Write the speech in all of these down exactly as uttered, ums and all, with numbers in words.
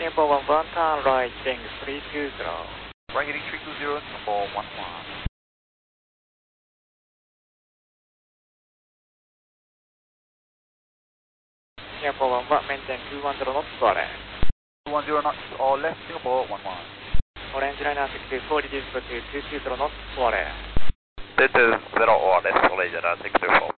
Singapore one one, turn right, heading three two zero. Right heading three two zero, Singapore one one. Singapore one one, maintain two one zero knots, go left. two one zero knots or left, Singapore one one. Orange liner six two four, reduce to two two zero knots, go left. two two zero or left, Orange liner six two four.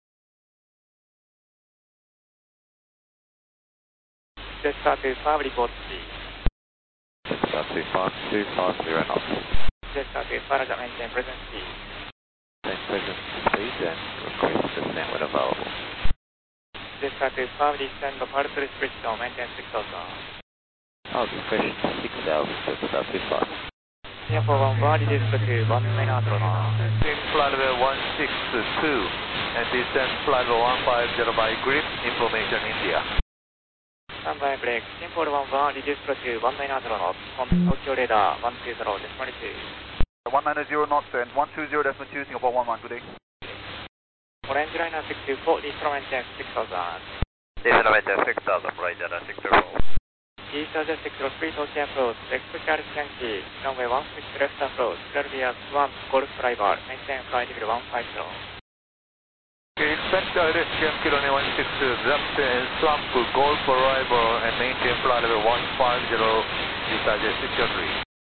Jetstar two five, report speed. Jetstar two five, two five zero knots. Jetstar two five, maintain present speed. Maintain present speed and request descent when available. Jetstar two five, descend of Alpha restriction, maintain six thousand. Oh, discretion six thousand, Jetstar two five. Singapore one one, reduce to two one nine zero knots. Descend flight level one six two and descend flight level one five zero by grip, information India. Standby break, Singapore one one, reduce to two one nine zero knots, on Tokyo radar one two zero, decimal two. one nine zero knots and one two zero decimal two, Singapore one one, good day. Orange liner six two four, descend maintain six thousand. Descend maintain six thousand, Orange liner six two four. East Asia six zero three, Tokyo approach, expect Yankee, runway one six left approach, Serbia one, Golf driver, maintain flight level one five zero. Okay, expect direct Yankee runway one six left and swamp Golf arrival and maintain flight level one five zero, East Asia six zero three.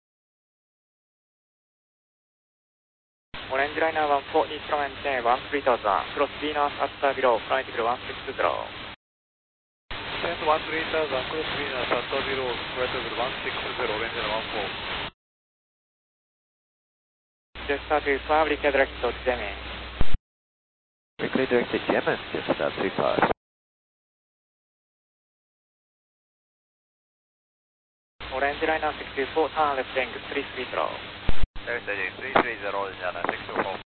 Orange liner one four, descend maintain one three thousand, cross Venus after below, flight level one six zero. Descend one three thousand, cross Venus after below, flight level one six zero, Orange liner one four. Jetstar two five, recade direct to Yemen. Quickly directed Yemen, Jetstar two five. Orange liner six two four, turn left heading three three zero. Left heading three three zero, Orange liner six two four.